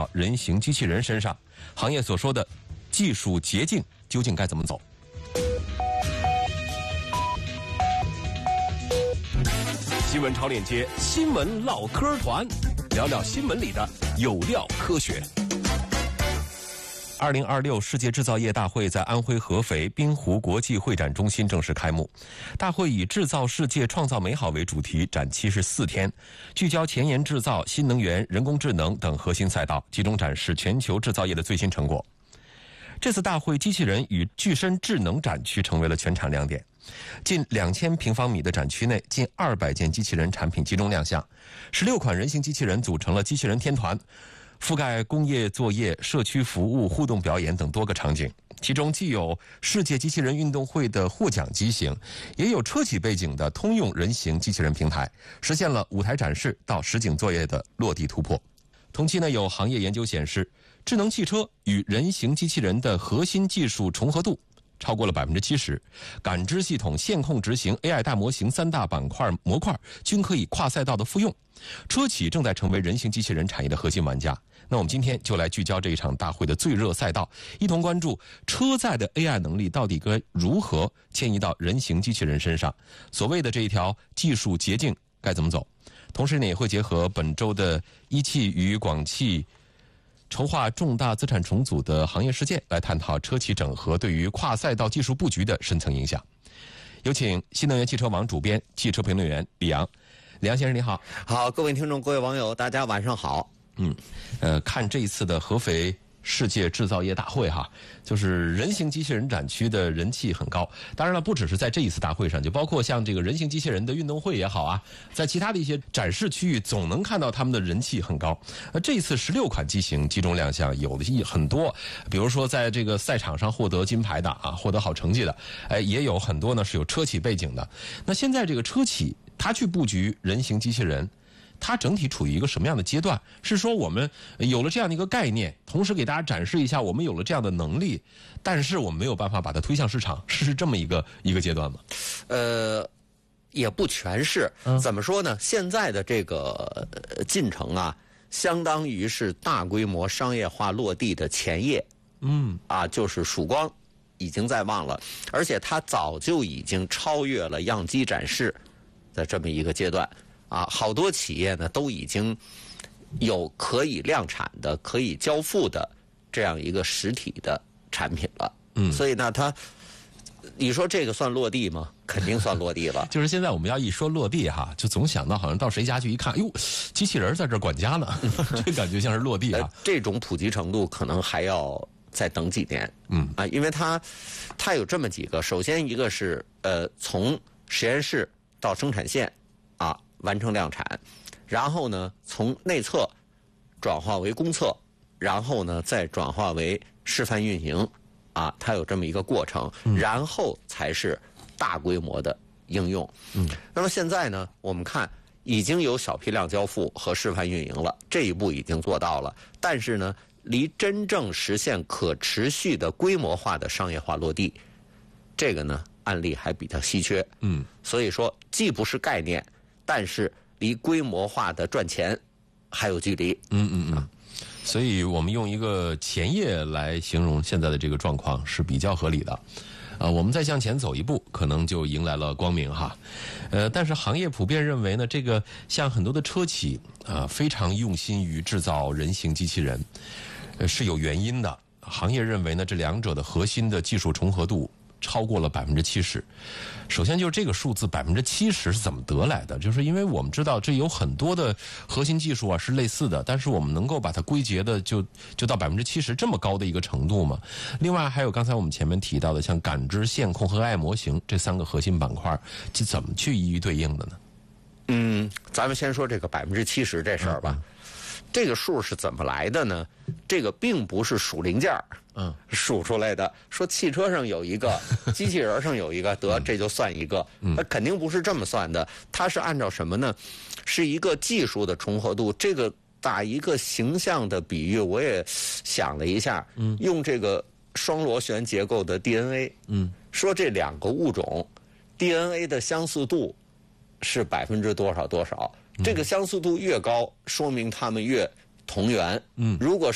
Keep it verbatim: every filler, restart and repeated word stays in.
到人形机器人身上，行业所说的技术捷径究竟该怎么走？新闻超链接，新闻唠嗑团，聊聊新闻里的有料科学。二零二六世界制造业大会在安徽合肥滨湖国际会展中心正式开幕。大会以制造世界创造美好为主题，展期是四天，聚焦前沿制造、新能源、人工智能等核心赛道，集中展示全球制造业的最新成果。这次大会机器人与具身智能展区成为了全场亮点。近两千平方米的展区内，近二百件机器人产品集中亮相，十六款人形机器人组成了机器人天团，覆盖工业作业、社区服务、互动表演等多个场景。其中既有世界机器人运动会的获奖机型，也有车企背景的通用人形机器人平台，实现了舞台展示到实景作业的落地突破。同期呢，有行业研究显示，智能汽车与人形机器人的核心技术重合度超过了百分之七十，感知系统、线控执行、A I 大模型三大板块模块均可以跨赛道的复用。车企正在成为人形机器人产业的核心玩家。那我们今天就来聚焦这一场大会的最热赛道，一同关注车载的 A I 能力到底该如何迁移到人形机器人身上，所谓的这一条技术捷径该怎么走。同时呢，也会结合本周的一汽与广汽筹划重大资产重组的行业事件，来探讨车企整合对于跨赛道技术布局的深层影响。有请新能源汽车网主编、汽车评论员李阳。李阳先生，你好。 好，各位听众、各位网友，大家晚上好。 嗯，呃，看这一次的合肥世界制造业大会哈，就是人形机器人展区的人气很高。当然了，不只是在这一次大会上，就包括像这个人形机器人的运动会也好啊，在其他的一些展示区域，总能看到他们的人气很高。呃，这一次十六款机型集中亮相，有的一很多，比如说在这个赛场上获得金牌的啊，获得好成绩的，哎，也有很多呢是有车企背景的。那现在这个车企他去布局人形机器人，它整体处于一个什么样的阶段？是说我们有了这样的一个概念，同时给大家展示一下我们有了这样的能力，但是我们没有办法把它推向市场，是这么一个一个阶段吗？ 呃，也不全是。 嗯、 怎么说呢？现在的这个进程啊，相当于是大规模商业化落地的前夜。 嗯， 啊，就是曙光已经在望了，而且它早就已经超越了样机展示的这么一个阶段。啊，好多企业呢都已经有可以量产的、可以交付的这样一个实体的产品了。嗯，所以呢，它，你说这个算落地吗？肯定算落地了。 就是现在我们要一说落地哈，就总想到好像到谁家去一看，哟，机器人在这儿管家呢，这感觉像是落地啊、呃。 这种普及程度可能还要再等几年。嗯啊，因为它它有这么几个，首先一个是呃，从实验室到生产线啊。完成量产，然后呢，从内测转化为公测，然后呢，再转化为示范运营，啊，它有这么一个过程，然后才是大规模的应用。嗯，那么现在呢，我们看已经有小批量交付和示范运营了，这一步已经做到了，但是呢，离真正实现可持续的规模化的商业化落地，这个呢，案例还比较稀缺。嗯，所以说，既不是概念。但是离规模化的赚钱还有距离。 嗯嗯嗯，所以我们用一个前夜来形容现在的这个状况是比较合理的。呃，我们再向前走一步，可能就迎来了光明哈。呃，但是行业普遍认为呢，这个像很多的车企啊、呃，非常用心于制造人形机器人，呃，是有原因的。行业认为呢，这两者的核心的技术重合度超过了百分之七十。首先就是这个数字百分之七十是怎么得来的？就是因为我们知道这有很多的核心技术啊是类似的，但是我们能够把它归结的就就到百分之七十这么高的一个程度嘛。另外还有刚才我们前面提到的像感知、线控和 A I 模型这三个核心板块，是怎么去一一对应的呢？ 嗯，咱们先说这个百分之七十这事儿吧。嗯这个数是怎么来的呢？这个并不是数零件嗯，数出来的。说汽车上有一个，机器人上有一个，得这就算一个，那肯定不是这么算的。它是按照什么呢？是一个技术的重合度。这个打一个形象的比喻，我也想了一下，嗯，用这个双螺旋结构的 D N A， 嗯，说这两个物种 D N A 的相似度是百分之多少多少。这个相似度越高，说明它们越同源。嗯，如果